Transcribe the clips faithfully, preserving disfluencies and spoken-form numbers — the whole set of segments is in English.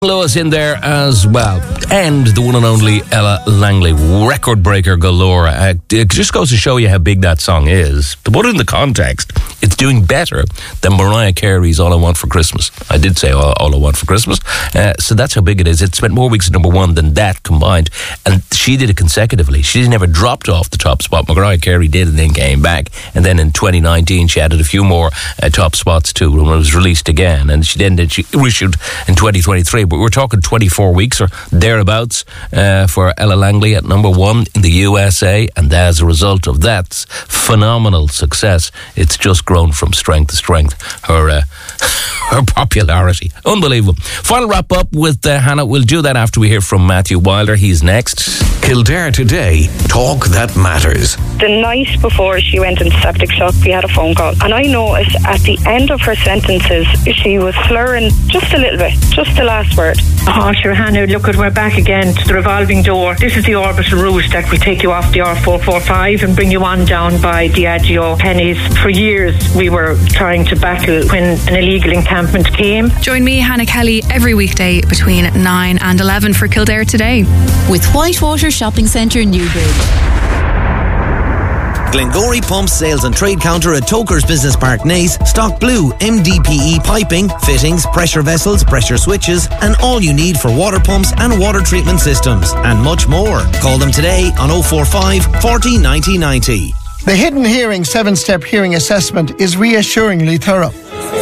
Lewis in there as well, and the one and only Ella Langley, record breaker galore. Uh, it just goes to show you how big that song is. To put it in the context, it's doing better than Mariah Carey's All I Want for Christmas. I did say All, All I Want for Christmas, uh, so that's how big it is. It spent more weeks at number one than that combined, and she did it consecutively. She never dropped off the top spot. Mariah Carey did and then came back, and then in twenty nineteen she added a few more uh, top spots too when it was released again, and she then did, she issued in twenty twenty-three. But we're talking twenty-four weeks or thereabouts uh, for Ella Langley at number one in the U S A, and as a result of that phenomenal success, it's just grown from strength to strength, her uh, her popularity. Unbelievable. Final wrap up with uh, Hannah. We'll do that after we hear from Matthew Wilder. He's next. Kildare Today. Talk that matters. The night before she went into septic shock, we had a phone call, and I noticed at the end of her sentences she was slurring just a little bit, just the last word. Oh, sure, Hannah, look, at we're back again to the revolving door. This is the orbital route that will take you off the R four forty-five and bring you on down by Diageo Pennies. For years, we were trying to battle when an illegal encampment came. Join me, Hannah Kelly, every weekday between nine and eleven for Kildare Today. With Whitewater Shopping Centre, Newbridge. Glengory Pumps Sales and Trade Counter at Tokers Business Park, Naas stock blue M D P E piping, fittings, pressure vessels, pressure switches, and all you need for water pumps and water treatment systems, and much more. Call them today on oh four five, forty, ninety, ninety. The Hidden Hearing seven-step hearing assessment is reassuringly thorough.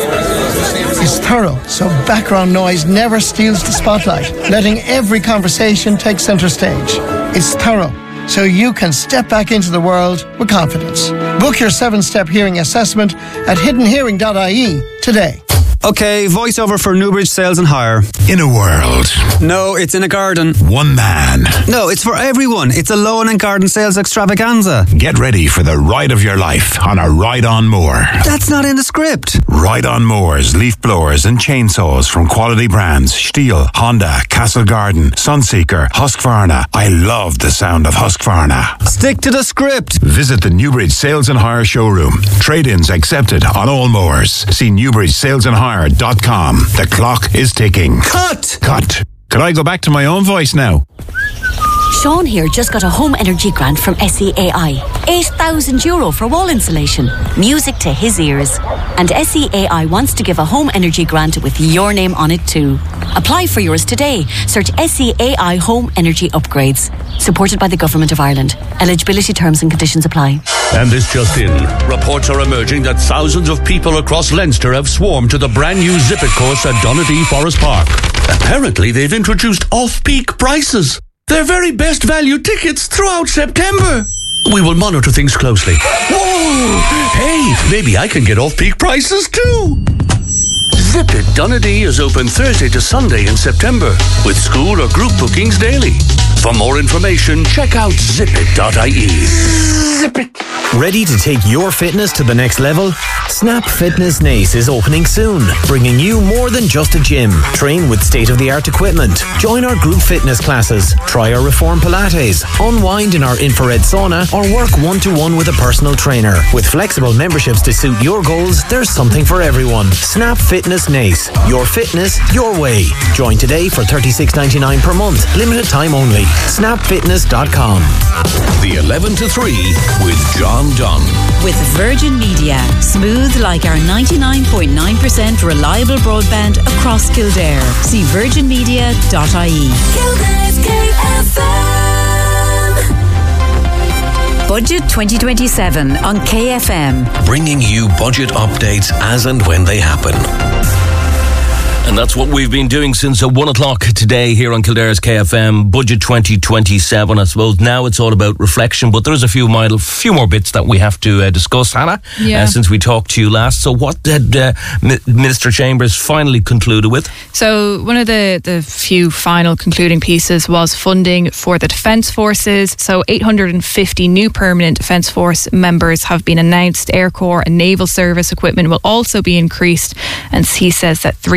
It's thorough, so background noise never steals the spotlight, letting every conversation take centre stage. It's thorough, so you can step back into the world with confidence. Book your seven-step hearing assessment at hidden hearing dot I E today. Okay, voiceover for Newbridge Sales and Hire. In a world. No, it's in a garden. One man. No, it's for everyone. It's a lawn and garden sales extravaganza. Get ready for the ride of your life on a ride-on mower. That's not in the script. Ride-on mowers, leaf blowers and chainsaws from quality brands Stihl, Honda, Castle Garden, Sunseeker, Husqvarna. I love the sound of Husqvarna. Stick to the script. Visit the Newbridge Sales and Hire showroom. Trade-ins accepted on all mowers. See Newbridge Sales and Hire dot com. The clock is ticking. Cut! Cut. Could I go back to my own voice now? Sean here just got a home energy grant from S E A I. eight thousand euro for wall insulation. Music to his ears. And S E A I wants to give a home energy grant with your name on it too. Apply for yours today. Search S E A I Home Energy Upgrades. Supported by the Government of Ireland. Eligibility terms and conditions apply. And this just in. Reports are emerging that thousands of people across Leinster have swarmed to the brand new Zip It course at Donadea Forest Park. Apparently they've introduced off-peak prices. Their very best value tickets throughout September. We will monitor things closely. Whoa! Hey, maybe I can get off-peak prices too. Zip It Donadea is open Thursday to Sunday in September with school or group bookings daily. For more information, check out zip it dot I E. Zip it. Ready to take your fitness to the next level? Snap Fitness Naas is opening soon, bringing you more than just a gym. Train with state-of-the-art equipment. Join our group fitness classes. Try our Reform Pilates. Unwind in our infrared sauna or work one-to-one with a personal trainer. With flexible memberships to suit your goals, there's something for everyone. Snap Fitness Naas. Your fitness, your way. Join today for thirty-six ninety-nine per month. Limited time only. snap fitness dot com. The eleven to three with John Dunn. With Virgin Media. Smooth like our ninety-nine point nine percent reliable broadband across Kildare. See virgin media dot I E. Kildare's K F M. Budget twenty twenty-seven on K F M. Bringing you budget updates as and when they happen. And that's what we've been doing since uh, one o'clock today here on Kildare's K F M. Budget twenty twenty-seven. I suppose now it's all about reflection, but there's a few mile, few more bits that we have to uh, discuss, Hannah, yeah. uh, since we talked to you last. So what did uh, M- Minister Chambers finally concluded with? So one of the, the few final concluding pieces was funding for the Defence Forces. So eight hundred fifty new permanent Defence Force members have been announced. Air Corps and Naval Service equipment will also be increased. And he says that three hundred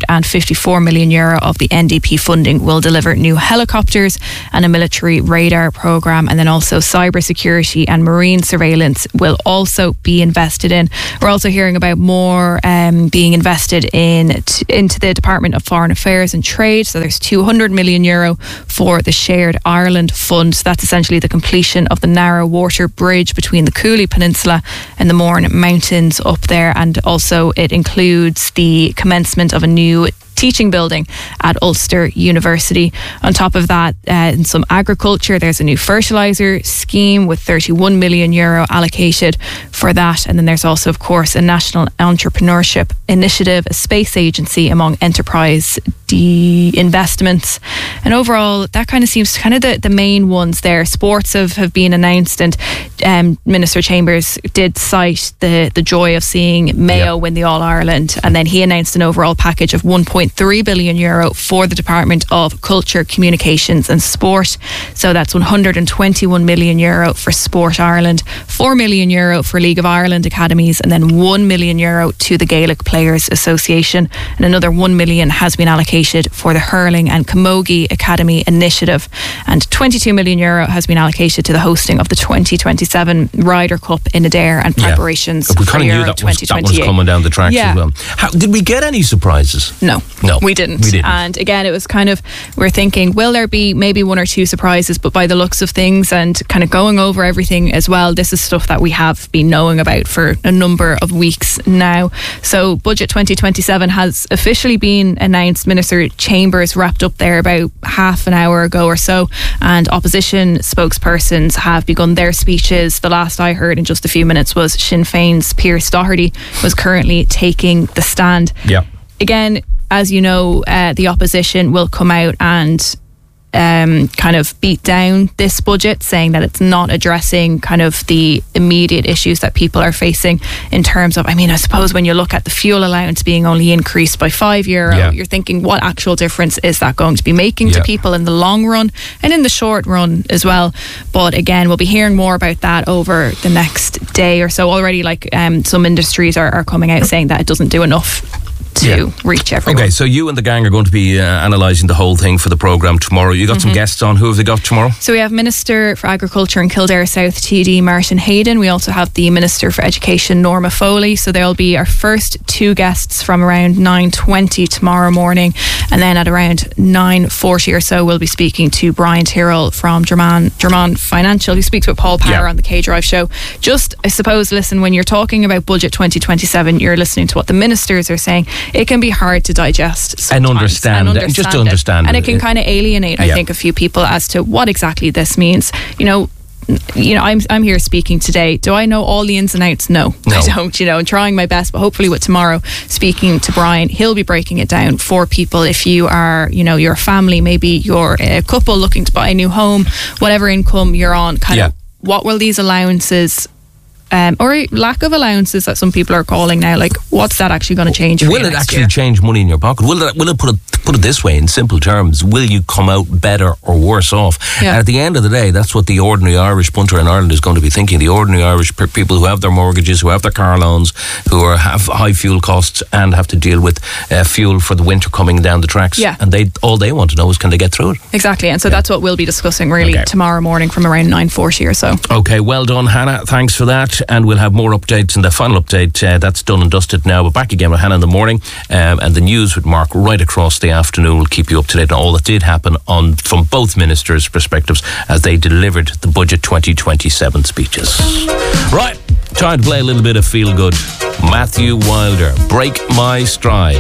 fifty-four million euro of the N D P funding will deliver new helicopters and a military radar programme, and then also cyber security and marine surveillance will also be invested in. We're also hearing about more um, being invested in t- into the Department of Foreign Affairs and Trade. So there's two hundred million euro for the Shared Ireland Fund. So that's essentially the completion of the narrow water bridge between the Cooley Peninsula and the Mourne Mountains up there, and also it includes the commencement of a new teaching building at Ulster University. On top of that, uh, in some agriculture, there's a new fertiliser scheme with thirty-one million euro allocated for that. And then there's also, of course, a national entrepreneurship initiative, a space agency among enterprise de- investments. And overall, that kind of seems kind of the, the main ones there. Sports have, have been announced, and um, Minister Chambers did cite the, the joy of seeing Mayo yep. win the All-Ireland. And then he announced an overall package of one point three billion euro for the Department of Culture, Communications and Sport. So that's one hundred twenty-one million euro for Sport Ireland, four million euro for League of Ireland academies, and then one million euro to the Gaelic Players Association. And another one million has been allocated for the Hurling and Camogie Academy Initiative. And twenty-two million euro has been allocated to the hosting of the twenty twenty-seven Ryder Cup in Adair and preparations yeah. we for kind of Euro knew that was, that was coming down the tracks yeah. as well. How, did we get any surprises? No. No, we didn't. we didn't. And again, it was kind of, we're thinking, will there be maybe one or two surprises? But by the looks of things and kind of going over everything as well, this is stuff that we have been knowing about for a number of weeks now. So Budget twenty twenty-seven has officially been announced. Minister Chambers wrapped up there about half an hour ago or so, and opposition spokespersons have begun their speeches. The last I heard in just a few minutes was Sinn Féin's Pierce Doherty was currently taking the stand. Yeah. Again, as you know, uh, the opposition will come out and um, kind of beat down this budget, saying that it's not addressing kind of the immediate issues that people are facing in terms of, I mean, I suppose when you look at the fuel allowance being only increased by five euro, yeah. you're thinking, what actual difference is that going to be making yeah. to people in the long run and in the short run as well? But again, we'll be hearing more about that over the next day or so. Already, like um, some industries are, are coming out saying that it doesn't do enough to yeah. reach everyone. Okay, so you and the gang are going to be uh, analysing the whole thing for the programme tomorrow. You got mm-hmm. some guests on. Who have they got tomorrow? So we have Minister for Agriculture in Kildare South, T D Martin Hayden. We also have the Minister for Education, Norma Foley. So there'll be our first two guests from around nine twenty tomorrow morning, and then at around nine forty or so we'll be speaking to Brian Tyrrell from German, German Financial, who speaks with Paul Power yeah. on the K-Drive show. Just, I suppose, listen, when you're talking about Budget twenty twenty-seven, you're listening to what the ministers are saying. It can be hard to digest and understand, and understand just to it. understand and it can kind of alienate, I yeah. think, a few people as to what exactly this means. You know, you know, I'm I'm here speaking today. Do I know all the ins and outs? No, no. I don't. You know, I'm trying my best, but hopefully with tomorrow speaking to Brian, he'll be breaking it down for people. If you are, you know, you're a family, maybe you're a couple looking to buy a new home, whatever income you're on, kind yeah. of what will these allowances Um, or lack of allowances that some people are calling now, like what's that actually going to change for will you it next actually year? change money in your pocket? Will it, will it put it put it this way in simple terms, will you come out better or worse off? Yeah. And at the end of the day, that's what the ordinary Irish punter in Ireland is going to be thinking. The ordinary Irish per- people who have their mortgages, who have their car loans, who are, have high fuel costs and have to deal with uh, fuel for the winter coming down the tracks. Yeah. And they all they want to know is, can they get through it? Exactly. And so yeah. that's what we'll be discussing really okay. tomorrow morning from around nine forty or so. Okay, well done, Hannah. Thanks for that. And we'll have more updates, and the final update uh, that's done and dusted now. But back again with Hannah in the morning, um, and the news with Mark right across the afternoon will keep you up to date on all that did happen on from both ministers' perspectives as they delivered the Budget twenty twenty-seven speeches. Right, time to play a little bit of Feel Good. Matthew Wilder, Break My Stride.